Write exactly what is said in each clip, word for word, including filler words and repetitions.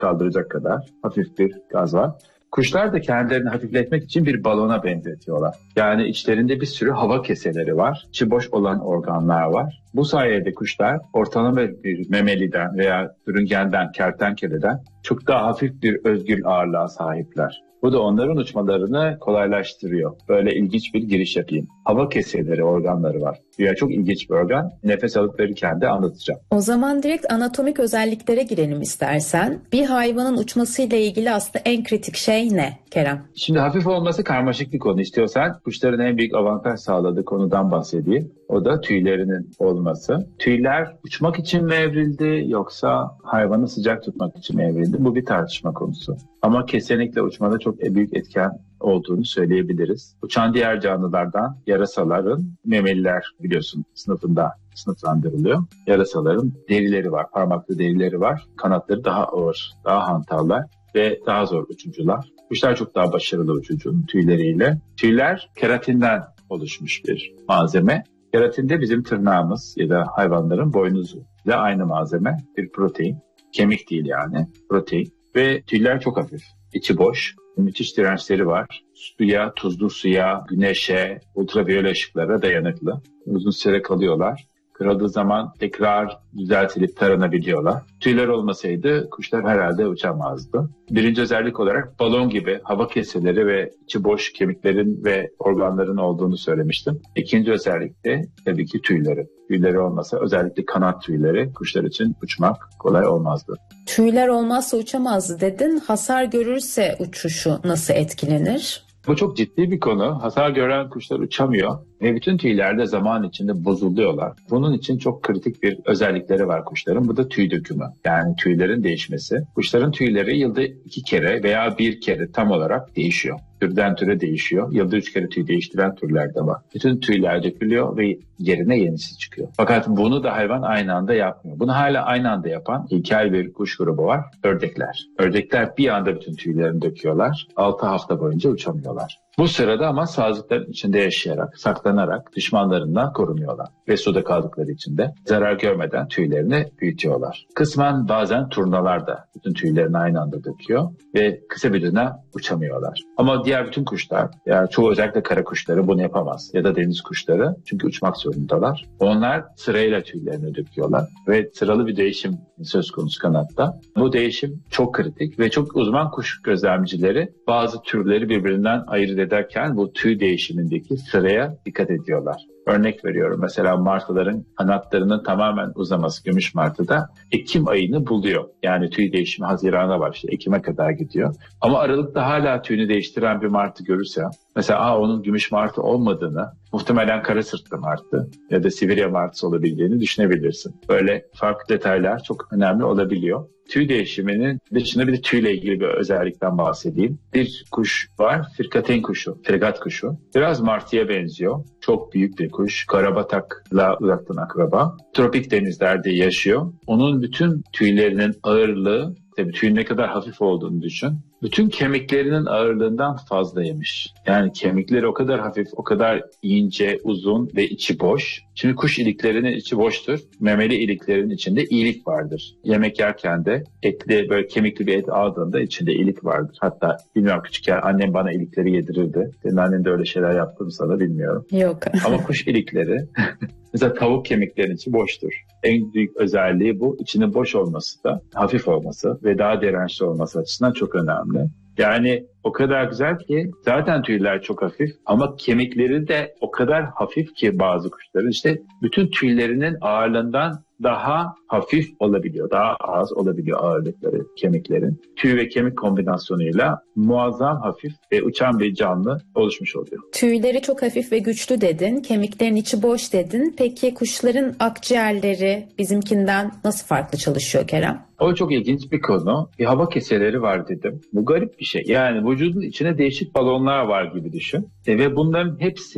kaldıracak kadar hafif bir gaz var. Kuşlar da kendilerini hafifletmek için bir balona benzetiyorlar. Yani içlerinde bir sürü hava keseleri var. İçi boş olan organlar var. Bu sayede kuşlar ortalama bir memeliden veya sürüngenden, kertenkeleden çok daha hafif bir özgül ağırlığa sahipler. Bu da onların uçmalarını kolaylaştırıyor. Böyle ilginç bir giriş yapayım. Hava keseleri, organları var. Yani çok ilginç bir organ. Nefes alıp verirken de anlatacağım. O zaman direkt anatomik özelliklere girelim istersen. Bir hayvanın uçmasıyla ilgili aslında en kritik şey ne Kerem? Şimdi hafif olması karmaşık bir konu. İstiyorsan kuşların en büyük avantaj sağladığı konudan bahsedeyim. O da tüylerinin olması. Tüyler uçmak için mi evrildi yoksa hayvanı sıcak tutmak için mi evrildi? Bu bir tartışma konusu. Ama kesinlikle uçmada çok büyük etken olduğunu söyleyebiliriz. Uçan diğer canlılardan yarasaların, memeliler biliyorsun sınıfında sınıflandırılıyor. Yarasaların derileri var, parmaklı derileri var. Kanatları daha ağır, daha hantallar ve daha zor uçucular. Kuşlar çok daha başarılı uçucu tüyleriyle. Tüyler keratinden oluşmuş bir malzeme. Keratin de bizim tırnağımız ya da hayvanların boynuzu ile aynı malzeme, bir protein. Kemik değil yani, protein. Ve tüyler çok hafif, içi boş, müthiş dirençleri var. Suya, tuzlu suya, güneşe, ultraviyole ışıklara dayanıklı. Uzun süre kalıyorlar. Kırıldığı zaman tekrar düzeltilip taranabiliyorlar. Tüyler olmasaydı kuşlar herhalde uçamazdı. Birinci özellik olarak balon gibi hava keseleri ve içi boş kemiklerin ve organların olduğunu söylemiştim. İkinci özellik de tabii ki tüyleri. Tüyleri olmasa özellikle kanat tüyleri kuşlar için uçmak kolay olmazdı. Tüyler olmazsa uçamazdı dedin. Hasar görürse uçuşu nasıl etkilenir? Bu çok ciddi bir konu. Hasar gören kuşlar uçamıyor ve bütün tüyler de zaman içinde bozuluyorlar. Bunun için çok kritik bir özellikleri var kuşların. Bu da tüy dökümü. Yani tüylerin değişmesi. Kuşların tüyleri yılda iki kere veya bir kere tam olarak değişiyor. Türden türe değişiyor. Yılda üç kere tüy değiştiren türler de var. Bütün tüyler dökülüyor ve yerine yenisi çıkıyor. Fakat bunu da hayvan aynı anda yapmıyor. Bunu hala aynı anda yapan ilkel bir kuş grubu var. Ördekler. Ördekler bir anda bütün tüylerini döküyorlar. altı hafta boyunca uçamıyorlar. Bu sırada ama sazlıkların içinde yaşayarak, saklanarak düşmanlarından korunuyorlar. Ve suda kaldıkları için de zarar görmeden tüylerini büyütüyorlar. Kısmen bazen turnalar da bütün tüylerini aynı anda döküyor ve kısa bir dönem uçamıyorlar. Ama diğer bütün kuşlar, yani çoğu özellikle kara kuşları bunu yapamaz ya da deniz kuşları çünkü uçmak zorundalar. Onlar sırayla tüylerini döküyorlar ve sıralı bir değişim söz konusu kanatta. Bu değişim çok kritik ve çok uzman kuş gözlemcileri bazı türleri birbirinden ayırt ederken bu tüy değişimindeki sıraya dikkat ediyorlar. Örnek veriyorum, mesela martıların kanatlarının tamamen uzaması gümüş martıda Ekim ayını buluyor. Yani tüy değişimi Haziran'a başlıyor, Ekim'e kadar gidiyor. Ama Aralık'ta hala tüyünü değiştiren bir martı görürse, mesela aa, onun gümüş martı olmadığını, muhtemelen kara sırtlı martı ya da Sibirya martısı olabildiğini düşünebilirsin. Böyle farklı detaylar çok önemli olabiliyor. Tüy değişiminin dışında bir de tüyle ilgili bir özellikten bahsedeyim. Bir kuş var, firkaten kuşu, fregat kuşu. Biraz martıya benziyor. Çok büyük bir kuş. Karabatakla uzaktan akraba. Tropik denizlerde yaşıyor. Onun bütün tüylerinin ağırlığı, tabii tüyün ne kadar hafif olduğunu düşün. Bütün kemiklerinin ağırlığından fazlaymış. Yani kemikleri o kadar hafif, o kadar ince, uzun ve içi boş. Şimdi kuş iliklerinin içi boştur. Memeli iliklerin içinde ilik vardır. Yemek yerken de etli, böyle kemikli bir et aldığında içinde ilik vardır. Hatta bilmiyorum, küçükken annem bana ilikleri yedirirdi. Senin annen de öyle şeyler yaptı mı sana bilmiyorum. Yok. Ama kuş ilikleri, mesela tavuk kemiklerinin içi boştur. En büyük özelliği bu. İçinin boş olması da, hafif olması ve daha dirençli olması açısından çok önemli. Yani o kadar güzel ki zaten tüyler çok hafif ama kemikleri de o kadar hafif ki bazı kuşların işte bütün tüylerinin ağırlığından daha hafif olabiliyor. Daha az olabiliyor ağırlıkları kemiklerin. Tüy ve kemik kombinasyonuyla muazzam hafif ve uçan bir canlı oluşmuş oluyor. Tüyleri çok hafif ve güçlü dedin. Kemiklerin içi boş dedin. Peki kuşların akciğerleri bizimkinden nasıl farklı çalışıyor Kerem? O çok ilginç bir konu. Bir hava keseleri var dedim. Bu garip bir şey. Yani vücudun içine değişik balonlar var gibi düşün. E ve bunların hepsi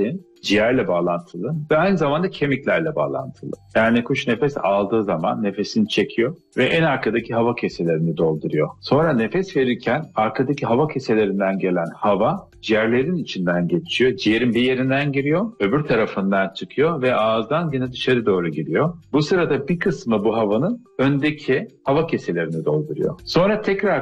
ciğerle bağlantılı ve aynı zamanda kemiklerle bağlantılı. Yani kuş nefes aldığı zaman nefesini çekiyor ve en arkadaki hava keselerini dolduruyor. Sonra nefes verirken arkadaki hava keselerinden gelen hava ciğerlerin içinden geçiyor. Ciğerin bir yerinden giriyor, öbür tarafından çıkıyor ve ağızdan yine dışarı doğru giriyor. Bu sırada bir kısmı bu havanın öndeki hava keselerini dolduruyor. Sonra tekrar